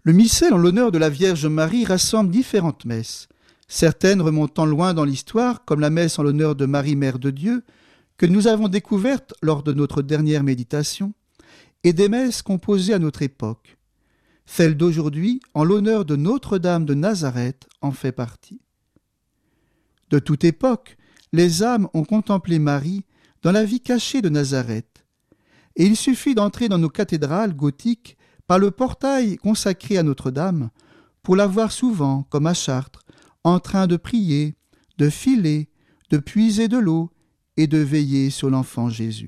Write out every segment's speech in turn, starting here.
Le missel en l'honneur de la Vierge Marie rassemble différentes messes, certaines remontant loin dans l'histoire, comme la messe en l'honneur de Marie, Mère de Dieu, que nous avons découverte lors de notre dernière méditation, et des messes composées à notre époque. Celle d'aujourd'hui, en l'honneur de Notre-Dame de Nazareth, en fait partie. De toute époque, les âmes ont contemplé Marie dans la vie cachée de Nazareth, et il suffit d'entrer dans nos cathédrales gothiques par le portail consacré à Notre-Dame pour la voir souvent, comme à Chartres, en train de prier, de filer, de puiser de l'eau et de veiller sur l'enfant Jésus.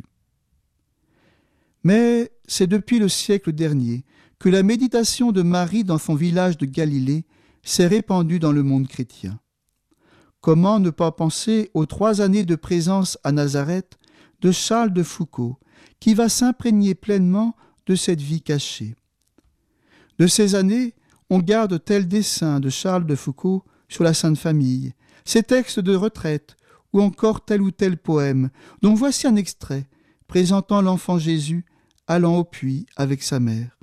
Mais c'est depuis le siècle dernier que la méditation de Marie dans son village de Galilée s'est répandue dans le monde chrétien. Comment ne pas penser aux 3 années de présence à Nazareth de Charles de Foucauld, qui va s'imprégner pleinement de cette vie cachée. De ces années, on garde tel dessin de Charles de Foucauld sur la Sainte Famille, ses textes de retraite, ou encore tel ou tel poème, dont voici un extrait, présentant l'enfant Jésus allant au puits avec sa mère.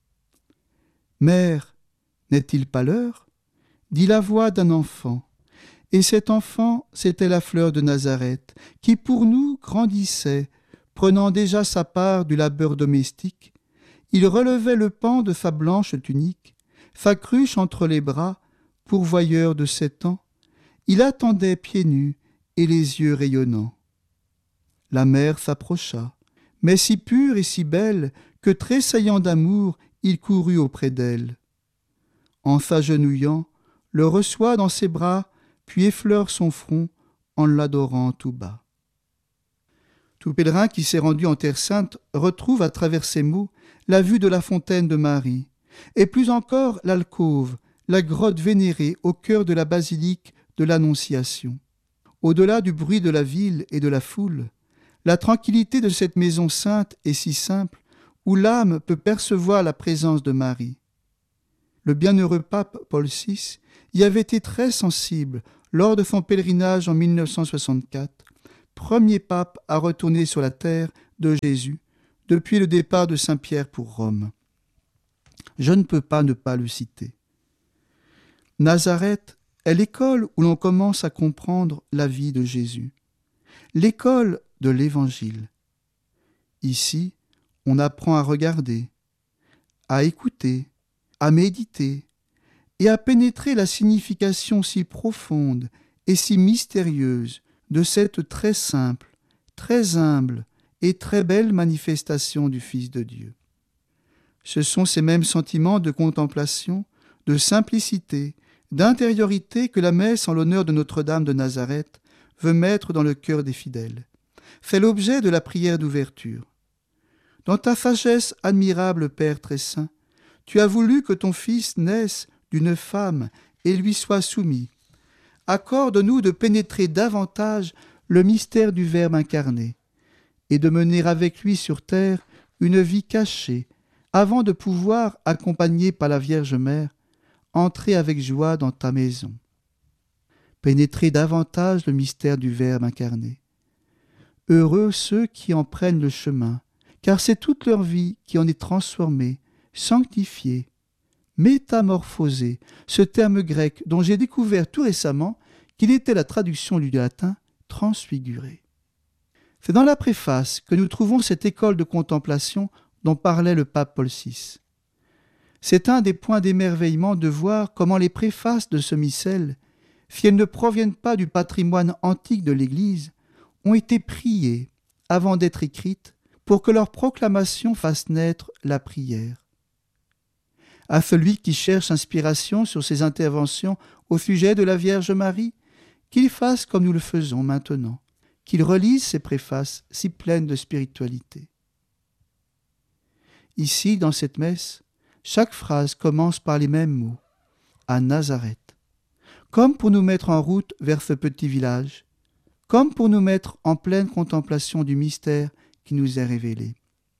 « Mère, n'est-il pas l'heure ?» dit la voix d'un enfant. Et cet enfant, c'était la fleur de Nazareth, qui pour nous grandissait, prenant déjà sa part du labeur domestique. Il relevait le pan de sa blanche tunique, sa cruche entre les bras, pourvoyeur de 7 ans. Il attendait pieds nus et les yeux rayonnants. La mère s'approcha, mais si pure et si belle que, tressaillant d'amour, il courut auprès d'elle. En s'agenouillant, le reçoit dans ses bras, puis effleure son front en l'adorant tout bas. Tout pèlerin qui s'est rendu en Terre Sainte retrouve à travers ces mots la vue de la fontaine de Marie, et plus encore l'alcôve, la grotte vénérée au cœur de la basilique de l'Annonciation. Au-delà du bruit de la ville et de la foule, la tranquillité de cette maison sainte est si simple, où l'âme peut percevoir la présence de Marie. Le bienheureux pape Paul VI y avait été très sensible lors de son pèlerinage en 1964, premier pape à retourner sur la terre de Jésus depuis le départ de Saint-Pierre pour Rome. Je ne peux pas ne pas le citer. Nazareth est l'école où l'on commence à comprendre la vie de Jésus, l'école de l'Évangile. Ici, on apprend à regarder, à écouter, à méditer et à pénétrer la signification si profonde et si mystérieuse de cette très simple, très humble et très belle manifestation du Fils de Dieu. Ce sont ces mêmes sentiments de contemplation, de simplicité, d'intériorité que la messe en l'honneur de Notre-Dame de Nazareth veut mettre dans le cœur des fidèles. C'est l'objet de la prière d'ouverture. Dans ta sagesse admirable, Père très saint, tu as voulu que ton Fils naisse d'une femme et lui soit soumis. Accorde-nous de pénétrer davantage le mystère du Verbe incarné et de mener avec lui sur terre une vie cachée avant de pouvoir, accompagné par la Vierge Mère, entrer avec joie dans ta maison. Pénétrer davantage le mystère du Verbe incarné. Heureux ceux qui en prennent le chemin, car c'est toute leur vie qui en est transformée, sanctifiée, métamorphosée, ce terme grec dont j'ai découvert tout récemment qu'il était la traduction du latin transfiguré. C'est dans la préface que nous trouvons cette école de contemplation dont parlait le pape Paul VI. C'est un des points d'émerveillement de voir comment les préfaces de ce missel, si elles ne proviennent pas du patrimoine antique de l'Église, ont été priées avant d'être écrites pour que leur proclamation fasse naître la prière. À celui qui cherche inspiration sur ses interventions au sujet de la Vierge Marie, qu'il fasse comme nous le faisons maintenant, qu'il relise ces préfaces si pleines de spiritualité. Ici, dans cette messe, chaque phrase commence par les mêmes mots, à Nazareth, comme pour nous mettre en route vers ce petit village, comme pour nous mettre en pleine contemplation du mystère qui nous est révélé.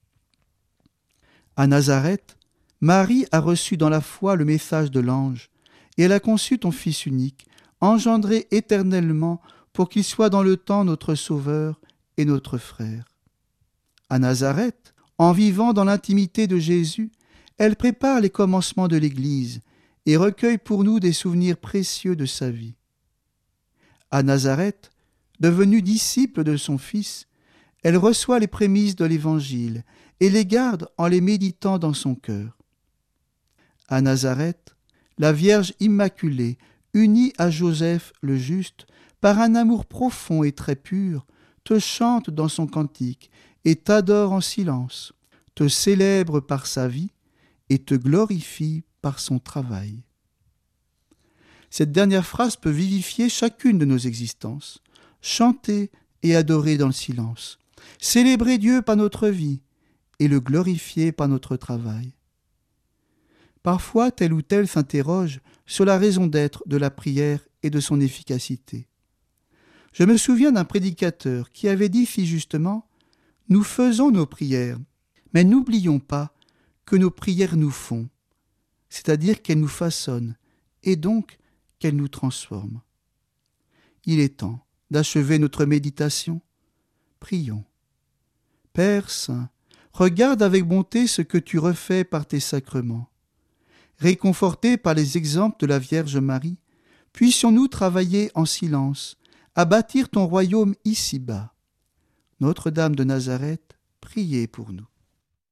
À Nazareth, Marie a reçu dans la foi le message de l'ange et elle a conçu ton Fils unique, engendré éternellement pour qu'il soit dans le temps notre Sauveur et notre Frère. À Nazareth, en vivant dans l'intimité de Jésus, Elle prépare les commencements de l'Église et recueille pour nous des souvenirs précieux de sa vie. À Nazareth, devenue disciple de son Fils, elle reçoit les prémices de l'Évangile et les garde en les méditant dans son cœur. À Nazareth, la Vierge Immaculée, unie à Joseph le Juste, par un amour profond et très pur, te chante dans son cantique et t'adore en silence, te célèbre par sa vie et te glorifie par son travail. Cette dernière phrase peut vivifier chacune de nos existences. Chanter et adorer dans le silence, célébrer Dieu par notre vie et le glorifier par notre travail. Parfois, tel ou tel s'interroge sur la raison d'être de la prière et de son efficacité. Je me souviens d'un prédicateur qui avait dit si justement « Nous faisons nos prières, mais n'oublions pas que nos prières nous font, c'est-à-dire qu'elles nous façonnent, et donc qu'elles nous transforment. » Il est temps d'achever notre méditation. Prions. Père Saint, regarde avec bonté ce que tu refais par tes sacrements. Réconfortés par les exemples de la Vierge Marie, puissions-nous travailler en silence à bâtir ton royaume ici-bas. Notre-Dame de Nazareth, priez pour nous.